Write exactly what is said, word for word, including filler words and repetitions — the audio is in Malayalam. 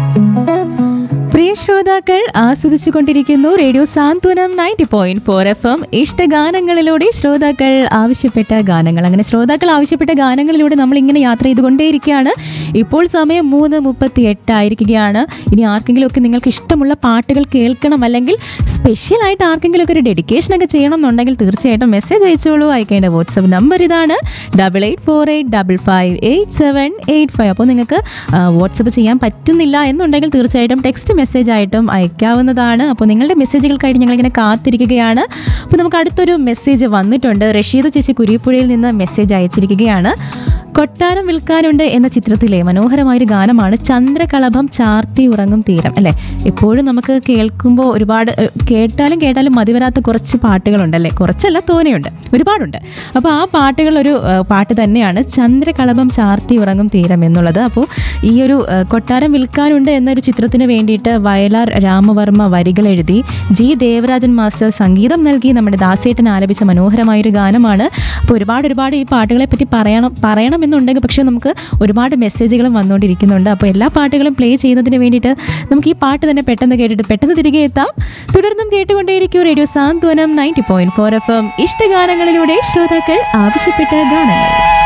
പ്രിയ ശ്രോതാക്കൾ ആസ്വദിച്ചുകൊണ്ടിരിക്കുന്നു റേഡിയോ സാന്ത്വനം ninety point four F M ഇഷ്ടഗാനങ്ങളിലൂടെ ശ്രോതാക്കൾ ആവശ്യപ്പെട്ട ഗാനങ്ങൾ. അങ്ങനെ ശ്രോതാക്കൾ ആവശ്യപ്പെട്ട ഗാനങ്ങളിലൂടെ നമ്മൾ ഇങ്ങനെ യാത്ര ചെയ്തുകൊണ്ടേയിരിക്കുകയാണ്. ഇപ്പോൾ സമയം മൂന്ന് മുപ്പത്തി എട്ടായിരിക്കുകയാണ്. ഇനി ആർക്കെങ്കിലുമൊക്കെ നിങ്ങൾക്ക് ഇഷ്ടമുള്ള പാട്ടുകൾ കേൾക്കണം, അല്ലെങ്കിൽ സ്പെഷ്യലായിട്ട് ആർക്കെങ്കിലുമൊക്കെ ഒരു ഡെഡിക്കേഷനൊക്കെ ചെയ്യണം എന്നുണ്ടെങ്കിൽ തീർച്ചയായിട്ടും മെസ്സേജ് അയച്ചോളൂ. അയക്കേണ്ട വാട്സപ്പ് നമ്പർ ഇതാണ് double eight four eight double five eight seven eight five. അപ്പോൾ നിങ്ങൾക്ക് വാട്സപ്പ് ചെയ്യാൻ പറ്റുന്നില്ല എന്നുണ്ടെങ്കിൽ തീർച്ചയായിട്ടും ടെക്സ്റ്റ് മെസ്സേജ് ആയിട്ടും അയക്കാവുന്നതാണ്. അപ്പോൾ നിങ്ങളുടെ മെസ്സേജുകൾക്കായിട്ട് ഞങ്ങളിങ്ങനെ കാത്തിരിക്കുകയാണ്. അപ്പോൾ നമുക്ക് അടുത്തൊരു മെസ്സേജ് വന്നിട്ടുണ്ട്. റഷീദ ചേച്ചി കുരിപ്പുഴയിൽ നിന്ന് മെസ്സേജ് അയച്ചിരിക്കുകയാണ്. കൊട്ടാരം വിൽക്കാനുണ്ട് എന്ന ചിത്രത്തിലെ മനോഹരമായൊരു ഗാനമാണ് ചന്ദ്രകളഭം ചാർത്തി ഉറങ്ങും തീരം, അല്ലേ? എപ്പോഴും നമുക്ക് കേൾക്കുമ്പോൾ ഒരുപാട് കേട്ടാലും കേട്ടാലും മതിവരാത്ത കുറച്ച് പാട്ടുകളുണ്ടല്ലേ? കുറച്ചല്ല, തോനെയുണ്ട്, ഒരുപാടുണ്ട്. അപ്പോൾ ആ പാട്ടുകളൊരു പാട്ട് തന്നെയാണ് ചന്ദ്രകളഭം ചാർത്തി ഉറങ്ങും തീരം എന്നുള്ളത്. അപ്പോൾ ഈ ഒരു കൊട്ടാരം വിൽക്കാനുണ്ട് എന്നൊരു ചിത്രത്തിന് വേണ്ടിയിട്ട് വയലാർ രാമവർമ്മ വരികൾ എഴുതി ജി ദേവരാജൻ മാസ്റ്റർ സംഗീതം നൽകി നമ്മുടെ ദാസേട്ടൻ ആലപിച്ച മനോഹരമായൊരു ഗാനമാണ്. അപ്പോൾ ഒരുപാട് ഒരുപാട് ഈ പാട്ടുകളെ പറ്റി പറയണം പറയണം എന്നുണ്ടെങ്കിൽ പക്ഷേ നമുക്ക് ഒരുപാട് മെസ്സേജുകളും വന്നുകൊണ്ടിരിക്കുന്നുണ്ട്. അപ്പോൾ എല്ലാ പാട്ടുകളും പ്ലേ ചെയ്യുന്നതിന് വേണ്ടിയിട്ട് നമുക്ക് ഈ പാട്ട് തന്നെ പെട്ടെന്ന് കേട്ടിട്ട് പെട്ടെന്ന് തിരികെ എത്താം. തുടർന്നും കേട്ടുകൊണ്ടേയിരിക്കും റേഡിയോ സാന്ത്വനം ninety point four F M ഇഷ്ടഗാനങ്ങളിലൂടെ ശ്രോതാക്കൾ ആവശ്യപ്പെട്ട ഗാനങ്ങൾ.